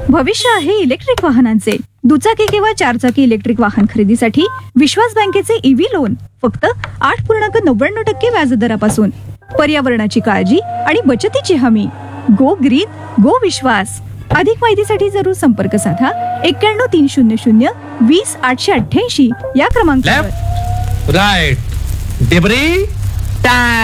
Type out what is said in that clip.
भविष्य आहे इलेक्ट्रिक वाहनांचे. दुचाकी किंवा चारचाकी इलेक्ट्रिक वाहन खरेदीसाठी विश्वास बँकेचे ईव्ही लोन फक्त 8.99% व्याजदरापासून. पर्यावरणाची काळजी आणि बचतीची हमी. गो ग्रीन गो विश्वास. अधिक माहितीसाठी जरूर संपर्क साधा 91 300 20 888 या क्रमांकावर. Left right debris